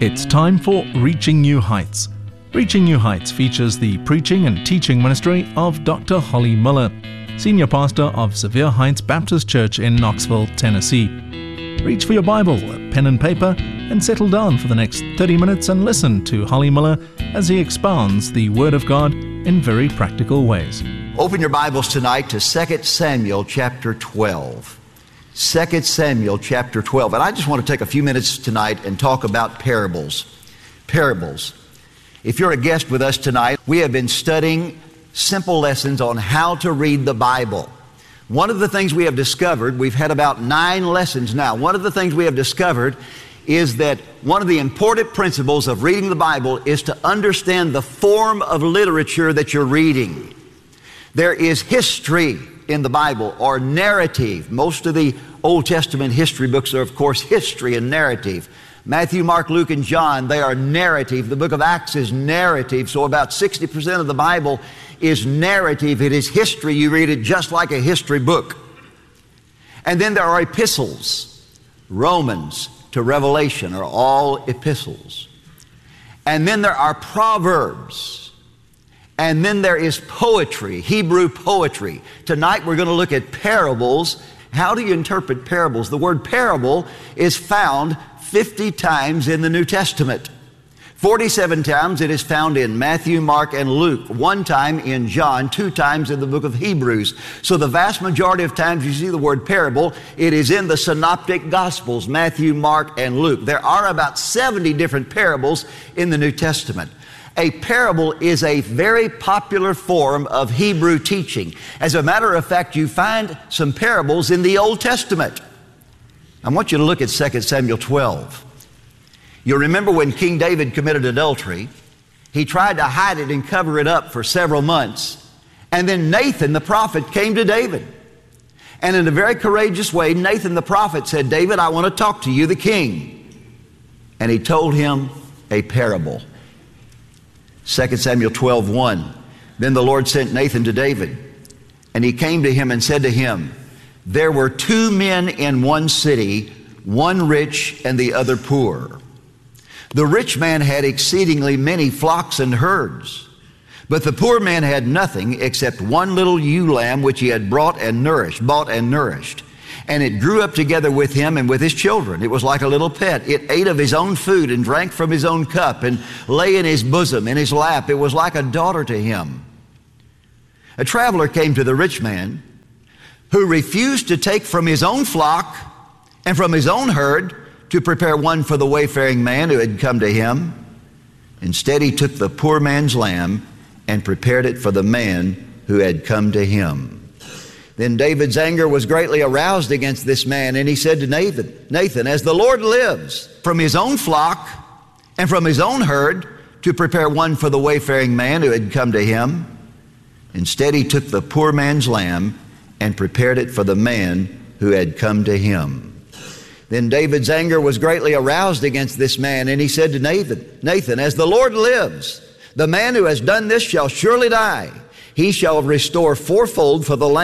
It's time for Reaching New Heights. Reaching New Heights features the preaching and teaching ministry of Dr. Holly Miller, Senior Pastor of Sevier Heights Baptist Church in Knoxville, Tennessee. Reach for your Bible, a pen and paper, and settle down for the next 30 minutes and listen to Holly Miller as he expounds the Word of God in very practical ways. Open your Bibles tonight to 2 Samuel chapter 12. 2 Samuel chapter 12. And I just want to take a few minutes tonight and talk about parables. Parables. If you're a guest with us tonight, we have been studying simple lessons on how to read the Bible. One of the things we have discovered, we've had about 9 lessons now. One of the things we have discovered is that one of the important principles of reading the Bible is to understand the form of literature that you're reading. There is history in the Bible, or narrative. Most of the Old Testament history books are, of course, history and narrative. Matthew, Mark, Luke, and John, they are narrative. The book of Acts is narrative. So about 60% of the Bible is narrative. It is history. You read it just like a history book. And then there are epistles. Romans to Revelation are all epistles. And then there are proverbs. And then there is poetry, Hebrew poetry. Tonight we're going to look at parables. How do you interpret parables? The word parable is found 50 times in the New Testament. 47 times it is found in Matthew, Mark, and Luke. 1 time in John, 2 times in the book of Hebrews. So the vast majority of times you see the word parable, it is in the synoptic gospels, Matthew, Mark, and Luke. There are about 70 different parables in the New Testament. A parable is a very popular form of Hebrew teaching. As a matter of fact, you find some parables in the Old Testament. I want you to look at 2 Samuel 12. You'll remember when King David committed adultery, he tried to hide it and cover it up for several months. And then Nathan the prophet came to David. And in a very courageous way, Nathan the prophet said, "David, I want to talk to you, the king." And he told him a parable. 2 Samuel 12:1. Then the Lord sent Nathan to David, and he came to him and said to him, "There were 2 men in one city, one rich and the other poor. The rich man had exceedingly many flocks and herds, but the poor man had nothing except one little ewe lamb which he had bought and nourished. And it grew up together with him and with his children. It was like a little pet. It ate of his own food and drank from his own cup and lay in his bosom, in his lap. It was like a daughter to him. A traveler came to the rich man, who refused to take from his own flock and from his own herd to prepare one for the wayfaring man who had come to him. Instead, he took the poor man's lamb and prepared it for the man who had come to him. Then David's anger was greatly aroused against this man, and he said to Nathan, "As the Lord lives, from his own flock and from his own herd to prepare one for the wayfaring man who had come to him." Instead, he took the poor man's lamb and prepared it for the man who had come to him. Then David's anger was greatly aroused against this man, and he said to Nathan, "As the Lord lives, the man who has done this shall surely die. He shall restore fourfold for the lamb